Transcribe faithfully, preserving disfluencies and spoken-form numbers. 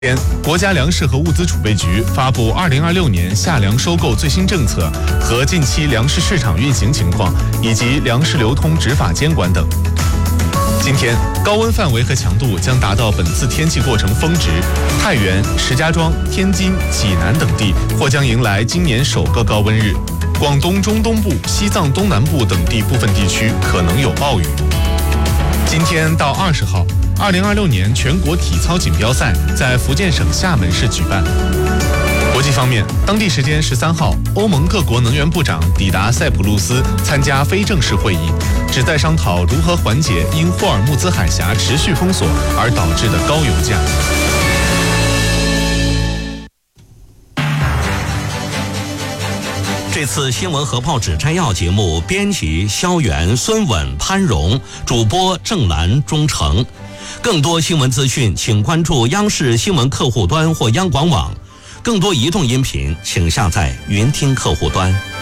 天，国家粮食和物资储备局发布二零二六年夏粮收购最新政策和近期粮食市场运行情况，以及粮食流通执法监管等。今天，高温范围和强度将达到本次天气过程峰值，太原、石家庄、天津、济南等地或将迎来今年首个高温日。广东中东部、西藏东南部等地部分地区可能有暴雨。今天到二十号，二零二六年全国体操锦标赛在福建省厦门市举办。国际方面，当地时间十三号，欧盟各国能源部长抵达塞浦路斯参加非正式会议，旨在商讨如何缓解因霍尔木兹海峡持续封锁而导致的高油价。 这次新闻和报纸摘要节目，编辑肖元、孙稳、潘荣，主播郑兰、钟诚。更多新闻资讯，请关注央视新闻客户端或央广网。更多移动音频，请下载云听客户端。